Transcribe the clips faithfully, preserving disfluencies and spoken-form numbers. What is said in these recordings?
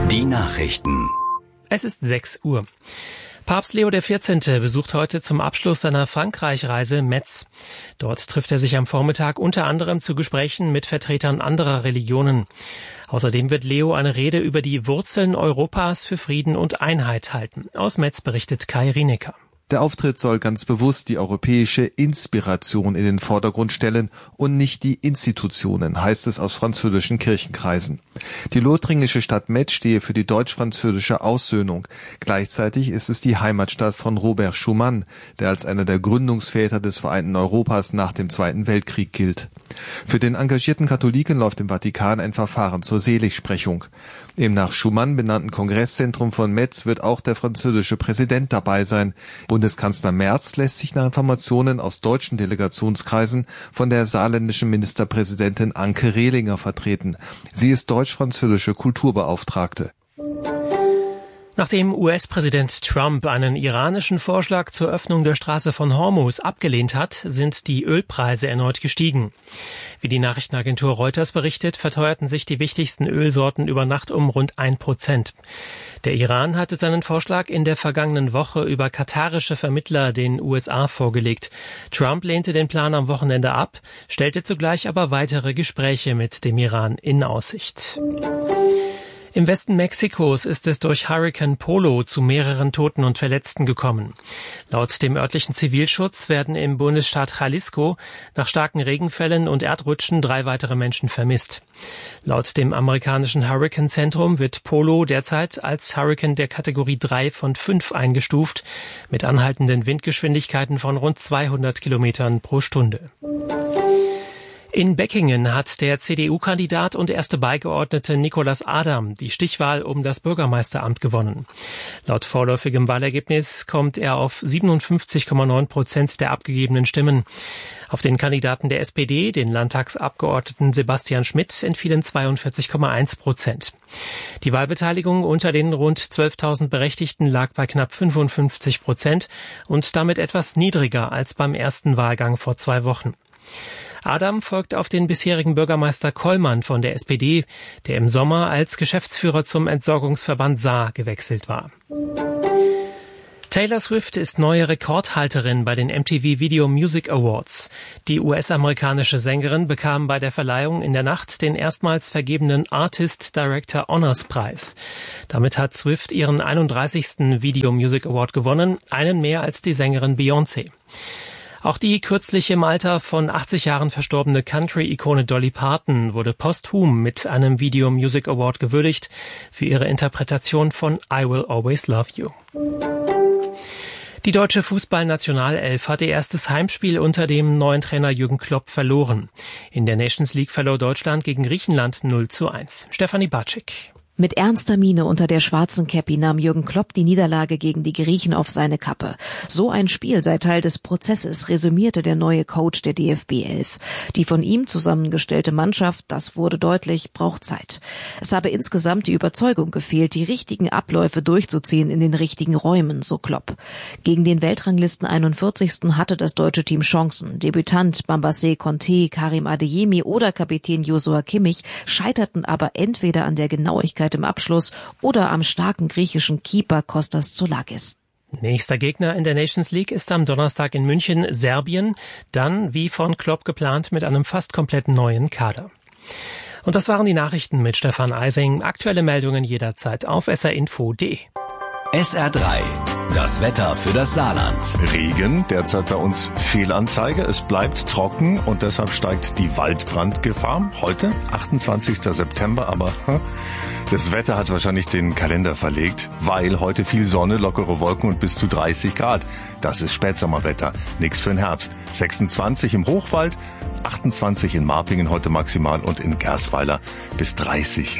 Die Nachrichten. Es ist sechs Uhr. Papst Leo der vierzehnte besucht heute zum Abschluss seiner Frankreich-Reise Metz. Dort trifft er sich am Vormittag unter anderem zu Gesprächen mit Vertretern anderer Religionen. Außerdem wird Leo eine Rede über die Wurzeln Europas für Frieden und Einheit halten. Aus Metz berichtet Kai Rienecker. Der Auftritt soll ganz bewusst die europäische Inspiration in den Vordergrund stellen und nicht die Institutionen, heißt es aus französischen Kirchenkreisen. Die lothringische Stadt Metz stehe für die deutsch-französische Aussöhnung. Gleichzeitig ist es die Heimatstadt von Robert Schuman, der als einer der Gründungsväter des vereinten Europas nach dem Zweiten Weltkrieg gilt. Für den engagierten Katholiken läuft im Vatikan ein Verfahren zur Seligsprechung. Im nach Schuman benannten Kongresszentrum von Metz wird auch der französische Präsident dabei sein. Bundeskanzler Merz lässt sich nach Informationen aus deutschen Delegationskreisen von der saarländischen Ministerpräsidentin Anke Rehlinger vertreten. Sie ist deutsch-französische Kulturbeauftragte. Nachdem U S-Präsident Trump einen iranischen Vorschlag zur Öffnung der Straße von Hormuz abgelehnt hat, sind die Ölpreise erneut gestiegen. Wie die Nachrichtenagentur Reuters berichtet, verteuerten sich die wichtigsten Ölsorten über Nacht um rund ein Prozent. Der Iran hatte seinen Vorschlag in der vergangenen Woche über katarische Vermittler den U S A vorgelegt. Trump lehnte den Plan am Wochenende ab, stellte zugleich aber weitere Gespräche mit dem Iran in Aussicht. Im Westen Mexikos ist es durch Hurrikan Polo zu mehreren Toten und Verletzten gekommen. Laut dem örtlichen Zivilschutz werden im Bundesstaat Jalisco nach starken Regenfällen und Erdrutschen drei weitere Menschen vermisst. Laut dem amerikanischen Hurrikanzentrum wird Polo derzeit als Hurrikan der Kategorie drei von fünf eingestuft, mit anhaltenden Windgeschwindigkeiten von rund zweihundert Kilometern pro Stunde. In Beckingen hat der C D U-Kandidat und erste Beigeordnete Nicolas Adam die Stichwahl um das Bürgermeisteramt gewonnen. Laut vorläufigem Wahlergebnis kommt er auf siebenundfünfzig Komma neun Prozent der abgegebenen Stimmen. Auf den Kandidaten der S P D, den Landtagsabgeordneten Sebastian Schmidt, entfielen zweiundvierzig Komma eins Prozent. Die Wahlbeteiligung unter den rund zwölftausend Berechtigten lag bei knapp fünfundfünfzig Prozent und damit etwas niedriger als beim ersten Wahlgang vor zwei Wochen. Adam folgt auf den bisherigen Bürgermeister Kollmann von der S P D, der im Sommer als Geschäftsführer zum Entsorgungsverband Saar gewechselt war. Taylor Swift ist neue Rekordhalterin bei den M T V Video Music Awards. Die U S-amerikanische Sängerin bekam bei der Verleihung in der Nacht den erstmals vergebenen Artist Director Honors Preis. Damit hat Swift ihren einunddreißigsten Video Music Award gewonnen, einen mehr als die Sängerin Beyoncé. Auch die kürzlich im Alter von achtzig Jahren verstorbene Country-Ikone Dolly Parton wurde posthum mit einem Video Music Award gewürdigt für ihre Interpretation von I Will Always Love You. Die deutsche Fußballnationalelf hat ihr erstes Heimspiel unter dem neuen Trainer Jürgen Klopp verloren. In der Nations League verlor Deutschland gegen Griechenland null zu eins. Stefanie Batschik. Mit ernster Miene unter der schwarzen Käppi nahm Jürgen Klopp die Niederlage gegen die Griechen auf seine Kappe. So ein Spiel sei Teil des Prozesses, resümierte der neue Coach der D F B elf. Die von ihm zusammengestellte Mannschaft, das wurde deutlich, braucht Zeit. Es habe insgesamt die Überzeugung gefehlt, die richtigen Abläufe durchzuziehen in den richtigen Räumen, so Klopp. Gegen den Weltranglisten einundvierzigsten hatte das deutsche Team Chancen. Debütant Bambassé Conté, Karim Adeyemi oder Kapitän Joshua Kimmich scheiterten aber entweder an der Genauigkeit im Abschluss oder am starken griechischen Keeper Kostas Tsoulakis. Nächster Gegner in der Nations League ist am Donnerstag in München Serbien, dann wie von Klopp geplant mit einem fast komplett neuen Kader. Und das waren die Nachrichten mit Stefan Eising. Aktuelle Meldungen jederzeit auf s r info punkt d e. S R drei. Das Wetter für das Saarland. Regen, derzeit bei uns Fehlanzeige. Es bleibt trocken und deshalb steigt die Waldbrandgefahr. Heute, achtundzwanzigster September, aber das Wetter hat wahrscheinlich den Kalender verlegt, weil heute viel Sonne, lockere Wolken und bis zu dreißig Grad. Das ist Spätsommerwetter, nix für den Herbst. sechsundzwanzig im Hochwald, achtundzwanzig in Marpingen heute maximal und in Gersweiler bis dreißig.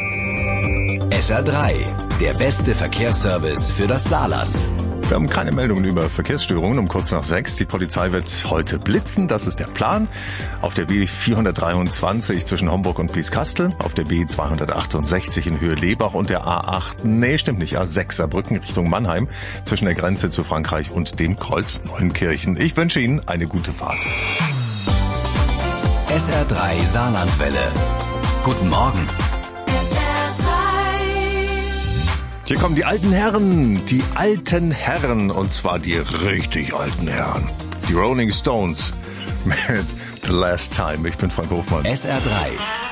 S R drei, der beste Verkehrsservice für das Saarland. Wir haben keine Meldungen über Verkehrsstörungen um kurz nach sechs. Die Polizei wird heute blitzen, das ist der Plan. Auf der B vierhundertdreiundzwanzig zwischen Homburg und Blieskastel, auf der B zweihundertachtundsechzig in Höhe Lebach und der A acht, nee, stimmt nicht, A sechs Saarbrücken Richtung Mannheim zwischen der Grenze zu Frankreich und dem Kreuz Neunkirchen. Ich wünsche Ihnen eine gute Fahrt. S R drei Saarlandwelle. Guten Morgen. Hier kommen die alten Herren, die alten Herren, und zwar die richtig alten Herren. Die Rolling Stones mit The Last Time. Ich bin Frank Hofmann. S R drei.